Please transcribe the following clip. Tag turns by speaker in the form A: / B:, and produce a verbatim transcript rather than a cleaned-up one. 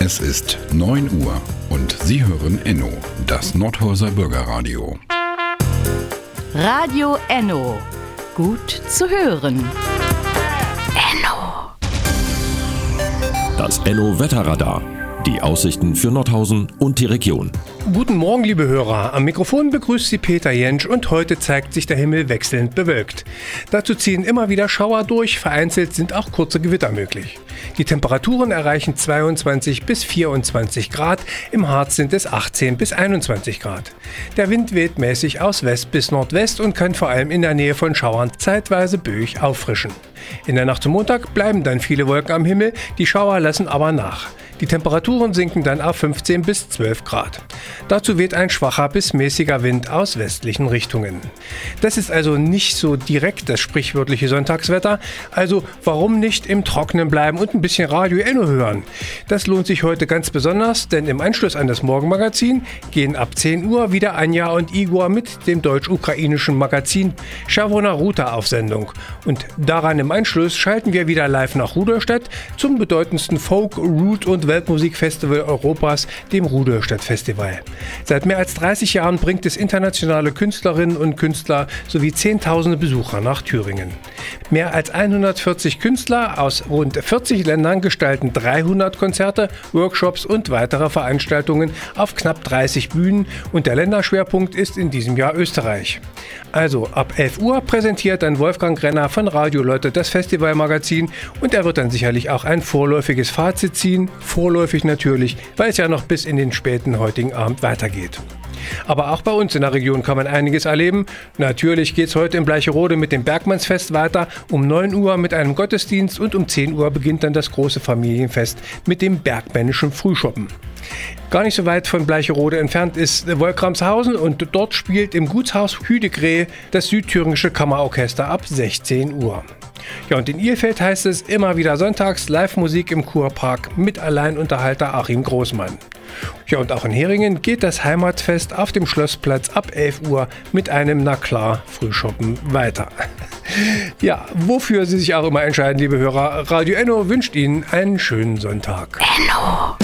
A: Es ist neun Uhr und Sie hören Enno, das Nordhauser Bürgerradio.
B: Radio Enno. Gut zu hören. Enno.
C: Das Enno-Wetterradar. Die Aussichten für Nordhausen und die Region.
D: Guten Morgen, liebe Hörer. Am Mikrofon begrüßt Sie Peter Jentsch und heute zeigt sich der Himmel wechselnd bewölkt. Dazu ziehen immer wieder Schauer durch, vereinzelt sind auch kurze Gewitter möglich. Die Temperaturen erreichen zweiundzwanzig bis vierundzwanzig Grad, im Harz sind es achtzehn bis einundzwanzig Grad. Der Wind weht mäßig aus West bis Nordwest und kann vor allem in der Nähe von Schauern zeitweise böig auffrischen. In der Nacht zum Montag bleiben dann viele Wolken am Himmel, die Schauer lassen aber nach. Die Temperaturen sinken dann auf fünfzehn bis zwölf Grad. Dazu weht ein schwacher bis mäßiger Wind aus westlichen Richtungen. Das ist also nicht so direkt das sprichwörtliche Sonntagswetter, also warum nicht im Trockenen bleiben und ein bisschen Radio Enno hören? Das lohnt sich heute ganz besonders, denn im Anschluss an das Morgenmagazin gehen ab zehn Uhr wieder Anja und Igor mit dem deutsch-ukrainischen Magazin Czerwona Ruta auf Sendung. Und daran im Anschluss schalten wir wieder live nach Rudolstadt zum bedeutendsten Folk, Root und Weltmusikfestival Europas, dem Rudolstadt Festival. Seit mehr als dreißig Jahren bringt es internationale Künstlerinnen und Künstler sowie Zehntausende Besucher nach Thüringen. Mehr als hundertvierzig Künstler aus rund vierzig Ländern gestalten dreihundert Konzerte, Workshops und weitere Veranstaltungen auf knapp dreißig Bühnen und der Länderschwerpunkt ist in diesem Jahr Österreich. Also ab elf Uhr präsentiert dann Wolfgang Renner von Radio Lotte das Festivalmagazin und er wird dann sicherlich auch ein vorläufiges Fazit ziehen. Vorläufig natürlich, weil es ja noch bis in den späten heutigen Abend weitergeht. Aber auch bei uns in der Region kann man einiges erleben. Natürlich geht es heute in Bleicherode mit dem Bergmannsfest weiter, um neun Uhr mit einem Gottesdienst und um zehn Uhr beginnt dann das große Familienfest mit dem bergmännischen Frühschoppen. Gar nicht so weit von Bleicherode entfernt ist Wolkramshausen und dort spielt im Gutshaus Hüdegree das Südthüringische Kammerorchester ab sechzehn Uhr. Ja, und in Ilfeld heißt es immer wieder sonntags Live-Musik im Kurpark mit Alleinunterhalter Achim Großmann. Ja, und auch in Heringen geht das Heimatfest auf dem Schlossplatz ab elf Uhr mit einem, na klar, Frühschoppen weiter. Ja, wofür Sie sich auch immer entscheiden, liebe Hörer, Radio Enno wünscht Ihnen einen schönen Sonntag.
B: Enno.